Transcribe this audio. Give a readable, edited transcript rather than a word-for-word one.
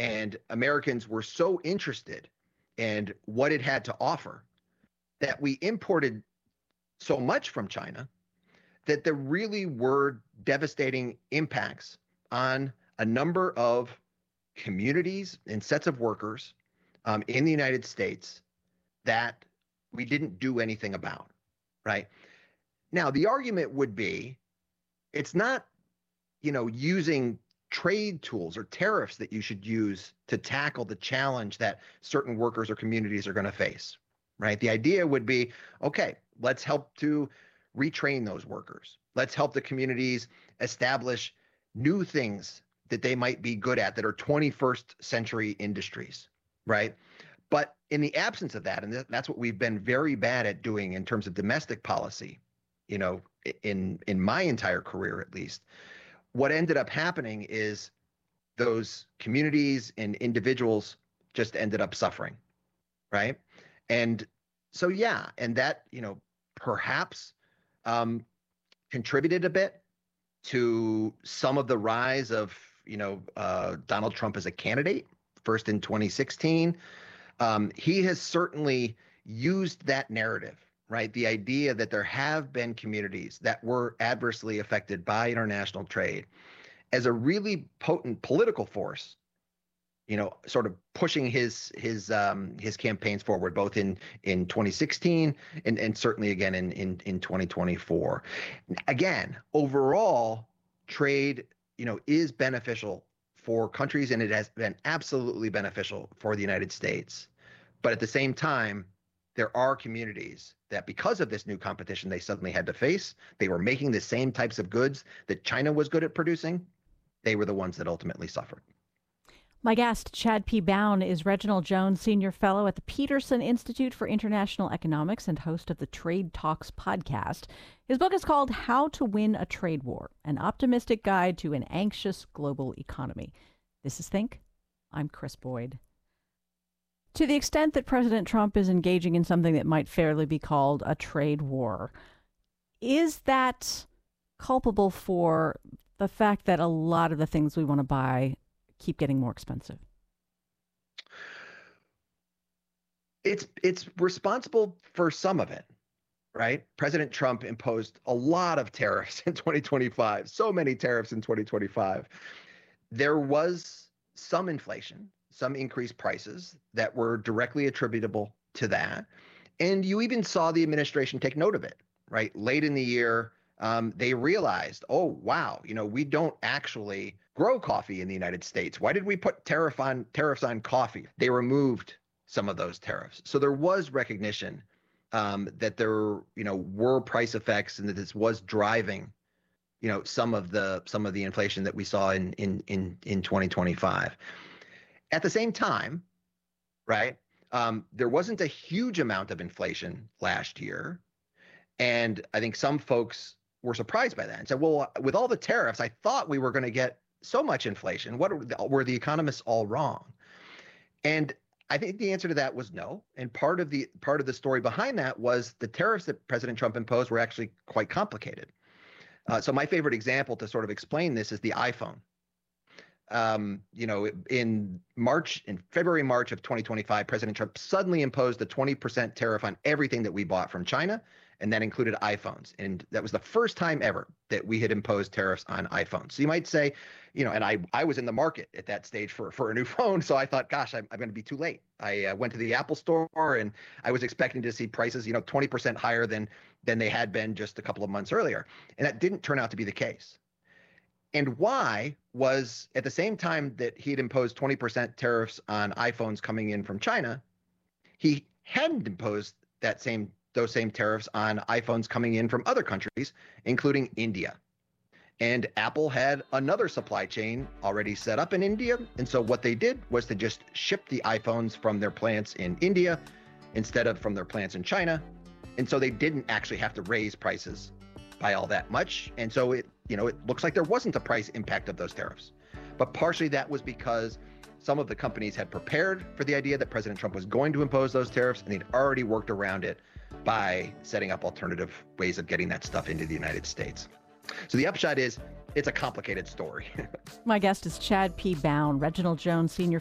And Americans were so interested in what it had to offer that we imported so much from China that there really were devastating impacts on a number of communities and sets of workers in the United States that we didn't do anything about, right? Now, the argument would be it's not, using trade tools or tariffs that you should use to tackle the challenge that certain workers or communities are going to face, right? The idea would be, okay, let's help to retrain those workers. Let's help the communities establish new things that they might be good at that are 21st century industries, right? But in the absence of that, and that's what we've been very bad at doing in terms of domestic policy, in my entire career at least, what ended up happening is those communities and individuals just ended up suffering, right? And so, yeah, and that, perhaps contributed a bit to some of the rise of, Donald Trump as a candidate, first in 2016. He has certainly used that narrative, right? The idea that there have been communities that were adversely affected by international trade as a really potent political force, sort of pushing his campaigns forward, both in 2016 and certainly again in 2024. Again, overall, trade, is beneficial for countries, and it has been absolutely beneficial for the United States. But at the same time, there are communities that because of this new competition they suddenly had to face, they were making the same types of goods that China was good at producing. They were the ones that ultimately suffered. My guest, Chad P. Bown, is Reginald Jones Senior Fellow at the Peterson Institute for International Economics and host of the Trade Talks podcast. His book is called How to Win a Trade War, an optimistic guide to an anxious global economy. This is Think. I'm Chris Boyd. To the extent that President Trump is engaging in something that might fairly be called a trade war, is that culpable for the fact that a lot of the things we want to buy keep getting more expensive? It's responsible for some of it, right? President Trump imposed a lot of tariffs in 2025, so many tariffs in 2025. There was some inflation, some increased prices that were directly attributable to that. And you even saw the administration take note of it, right? Late in the year, they realized, oh, wow, we don't actually grow coffee in the United States. Why did we put tariffs on coffee? They removed some of those tariffs. So there was recognition that there, were price effects and that this was driving, some of the inflation that we saw in 2025. At the same time, right, there wasn't a huge amount of inflation last year. And I think some folks were surprised by that and said, well, with all the tariffs, I thought we were going to get so much inflation. Were the economists all wrong? And I think the answer to that was no. And part of the story behind that was the tariffs that President Trump imposed were actually quite complicated. So my favorite example to sort of explain this is the iPhone. In February, March of 2025, President Trump suddenly imposed a 20% tariff on everything that we bought from China, and that included iPhones. And that was the first time ever that we had imposed tariffs on iPhones. So you might say, and I was in the market at that stage for a new phone, so I thought, gosh, I'm going to be too late. I went to the Apple store, and I was expecting to see prices, 20% higher than they had been just a couple of months earlier. And that didn't turn out to be the case. And why was at the same time that he'd imposed 20% tariffs on iPhones coming in from China, he hadn't imposed those same tariffs on iPhones coming in from other countries, including India. And Apple had another supply chain already set up in India. And so what they did was to just ship the iPhones from their plants in India instead of from their plants in China. And so they didn't actually have to raise prices by all that much. And so it looks like there wasn't a price impact of those tariffs. But partially that was because some of the companies had prepared for the idea that President Trump was going to impose those tariffs, and they'd already worked around it by setting up alternative ways of getting that stuff into the United States. So the upshot is it's a complicated story. My guest is Chad P. Bown, Reginald Jones Senior